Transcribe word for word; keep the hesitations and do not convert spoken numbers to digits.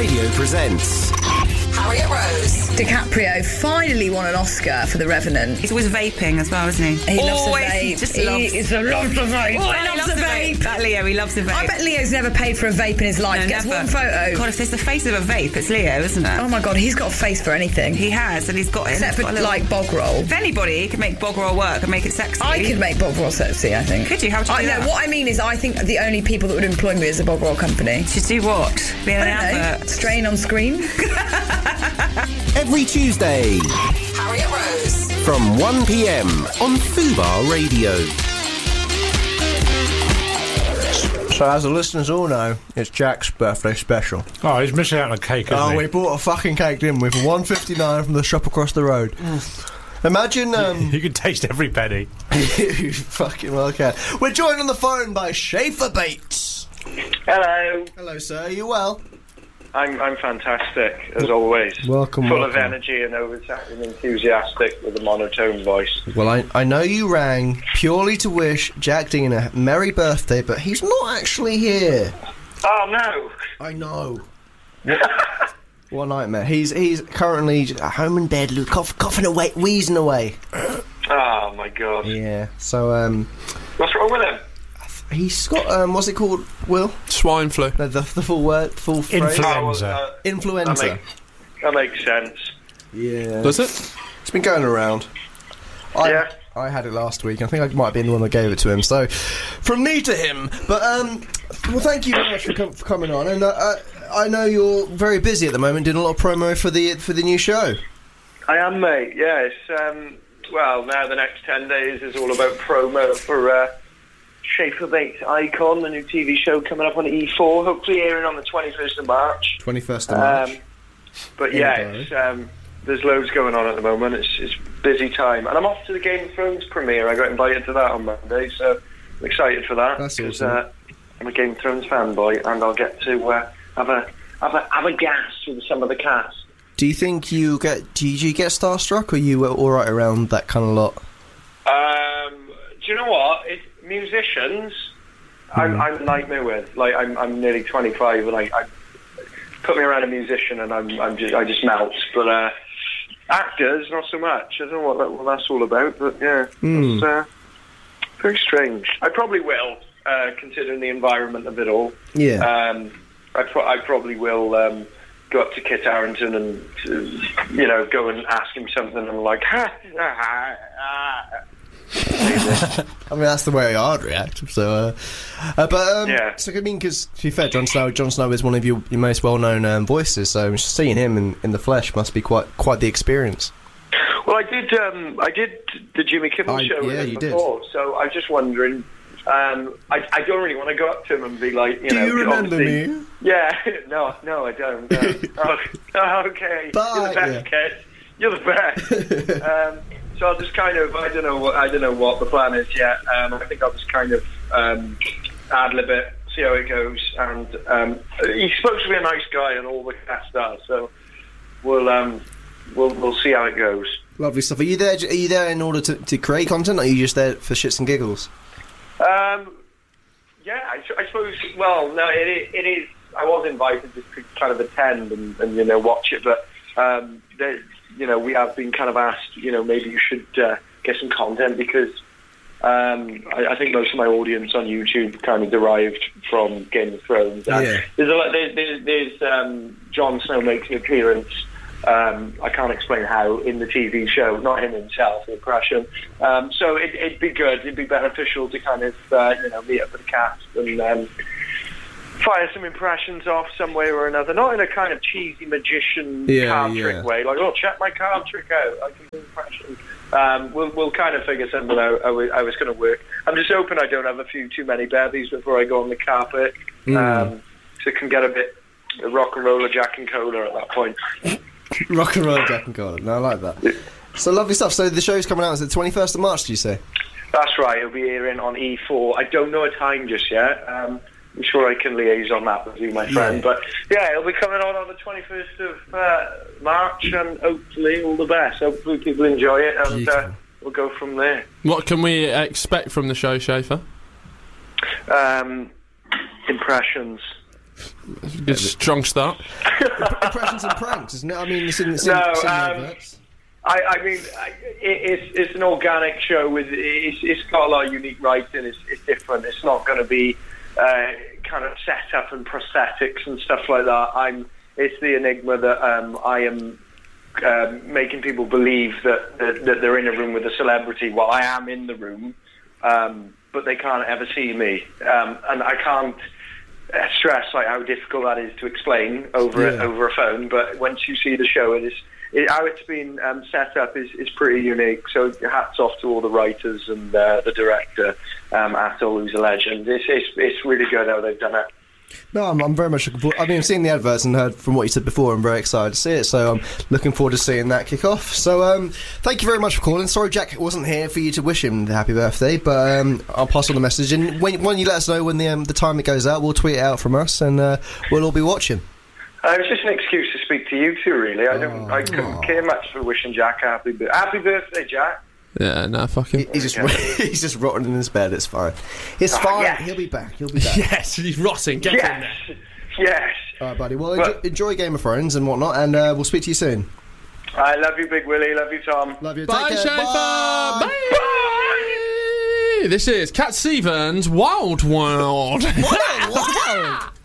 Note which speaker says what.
Speaker 1: Radio presents
Speaker 2: Harriet Rose.
Speaker 3: DiCaprio finally won an Oscar for The Revenant.
Speaker 4: He's always vaping as well, isn't he?
Speaker 3: He loves
Speaker 4: always,
Speaker 3: a vape.
Speaker 4: He just
Speaker 3: he
Speaker 4: loves
Speaker 3: is a loves a vape.
Speaker 4: Oh,
Speaker 3: he,
Speaker 4: he
Speaker 3: loves,
Speaker 4: loves
Speaker 3: a vape.
Speaker 4: vape. That Leo, he loves a vape.
Speaker 3: I bet Leo's never paid for a vape in his life.
Speaker 4: No,
Speaker 3: Gets
Speaker 4: never.
Speaker 3: one photo.
Speaker 4: God, if there's the face of a vape, it's Leo, isn't it?
Speaker 3: Oh my God, he's got a face for anything.
Speaker 4: He has, and he's got it.
Speaker 3: Except for
Speaker 4: got a little...
Speaker 3: like bog roll.
Speaker 4: If anybody could make bog roll work and make it sexy,
Speaker 3: I could make bog roll sexy. I think.
Speaker 4: Could you? How would you
Speaker 3: I
Speaker 4: do
Speaker 3: know
Speaker 4: that?
Speaker 3: what I mean is I think the only people that would employ me is a bog roll company.
Speaker 4: To do what? Be in
Speaker 3: I
Speaker 4: an
Speaker 3: don't know.
Speaker 4: advert.
Speaker 3: Strain on screen.
Speaker 1: every Tuesday
Speaker 2: Harriet Rose.
Speaker 1: from one p m on Fubar Radio.
Speaker 5: So as the listeners all know, it's Jack's birthday special.
Speaker 6: Oh, he's missing out on a cake, isn't
Speaker 5: Oh,
Speaker 6: he?
Speaker 5: we bought a fucking cake, didn't we, for one fifty-nine from the shop across the road. Imagine, um...
Speaker 6: You can taste every penny.
Speaker 5: you fucking well can. We're joined on the phone by Schaefer Bates.
Speaker 7: Hello.
Speaker 5: Hello, sir. Are you well?
Speaker 7: I'm I'm fantastic, as always.
Speaker 5: Welcome,
Speaker 7: Full
Speaker 5: welcome.
Speaker 7: of energy and over and enthusiastic with a monotone voice.
Speaker 5: Well, I, I know you rang purely to wish Jack Dean a merry birthday, but he's not actually here.
Speaker 7: Oh, no.
Speaker 5: I know. What, what a nightmare. He's he's currently at home in bed, cough, coughing away, wheezing away.
Speaker 7: Oh, my God.
Speaker 5: Yeah, so, um...
Speaker 7: What's wrong with him?
Speaker 5: He's got, um, what's it called, Will?
Speaker 8: Swine flu.
Speaker 5: The, the, the full word, full phrase?
Speaker 6: Influenza.
Speaker 7: Oh, well, uh,
Speaker 5: Influenza.
Speaker 7: That, make, that makes sense.
Speaker 5: Yeah.
Speaker 8: Does it?
Speaker 5: It's been going around. I,
Speaker 7: Yeah.
Speaker 5: I had it last week. I think I might have been the one that gave it to him. So, from me to him. But, um, well, thank you very much for, com- for coming on. And uh, uh, I know you're very busy at the moment, doing a lot of promo for the for the new show.
Speaker 7: I am, mate. Yeah, it's, um, well, now the next ten days is all about promo for uh, Schaefer Bates Icon, the new T V show coming up on E four, hopefully airing on the twenty-first of March.
Speaker 5: twenty-first of March.
Speaker 7: Um, but yeah, it's, um, there's loads going on at the moment. It's, it's busy time. And I'm off to the Game of Thrones premiere. I got invited to that on Monday, so I'm excited for that.
Speaker 5: That's
Speaker 7: 'cause,
Speaker 5: awesome.
Speaker 7: Uh, I'm a Game of Thrones fanboy, and I'll get to uh, have a have a have a gas with some of the cast.
Speaker 5: Do you think you get... Do you get starstruck, or are you all right around that kind of lot?
Speaker 7: Um, do you know what? It, musicians, I'm, I'm a nightmare with. Like, I'm, I'm nearly twenty-five, and I, I put me around a musician, and I'm, I'm just, I just melt. But uh, actors, not so much. I don't know what, that, what that's all about, but yeah,
Speaker 5: Mm.
Speaker 7: it's uh, very strange. I probably will, uh, considering the environment of it all.
Speaker 5: Yeah.
Speaker 7: Um, I, pro- I probably will um, go up to Kit Harington and, uh, you know, go and ask him something, and I'm like, ha, ha, ha.
Speaker 5: I mean, that's the way I'd react. So, uh, uh, but um,
Speaker 7: Yeah.
Speaker 5: so I mean, because to be fair, Jon Snow, Jon Snow is one of your, your most well-known um, voices. So seeing him in, in the flesh must be quite quite the experience.
Speaker 7: Well, I did. Um, I did the Jimmy Kimmel
Speaker 5: I-
Speaker 7: show with
Speaker 5: yeah,
Speaker 7: him
Speaker 5: you did.
Speaker 7: before, so I was just wondering. Um, I, I don't really want to go up to him and be like, you
Speaker 5: Do
Speaker 7: know.
Speaker 5: you remember
Speaker 7: obviously-
Speaker 5: me?
Speaker 7: Yeah. No, no, I don't. No. oh, oh, okay.
Speaker 5: Bye,
Speaker 7: You're the best,
Speaker 5: yeah.
Speaker 7: kid. You're the best. um, so I'll just kind of. I don't know what. I don't know what the plan is yet. Um, I think I'll just kind of um, ad-lib it, see how it goes, and um, he's supposed to be a nice guy, and all the cast are. So we'll um, we'll we'll see how it goes.
Speaker 5: Lovely stuff. Are you there? Are you there in order to, to create content, or are you just there for shits and giggles?
Speaker 7: Um, yeah, I, I suppose. Well, no, it, is- it is. I was invited just to kind of attend and, and you know watch it, but um, there, you know we have been kind of asked. You know, maybe you should uh, get some content because um, I, I think most of my audience on YouTube kind of derived from Game of Thrones. And
Speaker 5: Yeah.
Speaker 7: There's a lot. There's, there's, there's um, Jon Snow makes an appearance. Um, I can't explain how in the T V show, not him himself, the impression. Um, so it, it'd be good, it'd be beneficial to kind of, uh, you know, meet up with the cast and um, fire some impressions off some way or another. Not in a kind of cheesy magician
Speaker 5: Yeah,
Speaker 7: card
Speaker 5: yeah.
Speaker 7: trick way, like, oh, check my card trick out, I can do impressions. Um, we'll, we'll kind of figure something out how, we, how it's going to work. I'm just hoping I don't have a few too many bevies before I go on the carpet,
Speaker 5: Mm.
Speaker 7: um, so it can get a bit rock and roller Jack and Cola at that point.
Speaker 5: Rock and roll, Jack and Cola. No, I like that. So lovely stuff. So the show's coming out. Is it twenty-first of March? Do you say?
Speaker 7: That's right, it'll be airing on E four. I don't know a time just yet. Um, I'm sure I can liaise on that with you, my friend.
Speaker 5: Yeah.
Speaker 7: But yeah, it'll be coming on on the twenty-first of uh, March, and hopefully all the best. Hopefully people enjoy it, and uh,
Speaker 5: Beautiful.
Speaker 7: we'll go from there.
Speaker 8: What can we expect from the show, Schaefer?
Speaker 7: Um, impressions.
Speaker 8: Good strong start.
Speaker 5: Impressions and pranks, isn't it? I mean, it's in, it's in,
Speaker 7: No,
Speaker 5: it's in the
Speaker 7: um,
Speaker 5: adverts.
Speaker 7: I, I mean, I, it, it's it's an organic show with it's, it's got a lot of unique writing. It's, it's different. It's not going to be uh, kind of set up and prosthetics and stuff like that. I'm. It's the enigma that um, I am uh, making people believe that, that that they're in a room with a celebrity. Well, I am in the room, um, but they can't ever see me, um, and I can't stress like how difficult that is to explain over
Speaker 5: Yeah.
Speaker 7: a, over a phone. But once you see the show, it is. It, how it's been um, set up is, is pretty unique. So hats off to all the writers and uh, the director, um, Atul, who's a legend. It's, it's it's really good how they've done it.
Speaker 5: No, I'm, I'm very much looking forward. I mean, I've seen the adverts and heard from what you said before. I'm very excited to see it. So I'm looking forward to seeing that kick off. So um, thank you very much for calling. Sorry, Jack wasn't here for you to wish him the happy birthday, but um, I'll pass on the message. And when, when you let us know when the um, the time it goes out, we'll tweet it out from us, and uh, we'll all be watching.
Speaker 7: Uh, it was just an excuse to speak to you two, really. I don't. I couldn't care much for wishing Jack a happy birthday. Happy birthday, Jack.
Speaker 8: Yeah, no, fuck him.
Speaker 5: He- He's just
Speaker 7: Okay.
Speaker 5: he's just rotting in his bed. It's fine. It's
Speaker 7: Oh,
Speaker 5: fine.
Speaker 7: yes.
Speaker 5: He'll be back. He'll be back.
Speaker 8: Yes, he's rotting. Get in there.
Speaker 7: Yes, yes.
Speaker 5: All right, buddy. Well,
Speaker 7: Well-
Speaker 5: enjoy, enjoy Game of Thrones and whatnot, and uh, we'll speak to you soon.
Speaker 7: I love you, Big Willie. Love you, Tom.
Speaker 5: Love you.
Speaker 8: Bye,
Speaker 5: Take care.
Speaker 8: Schaefer.
Speaker 5: Bye.
Speaker 8: Bye. This is Cat Stevens' Wild World.
Speaker 5: Wow.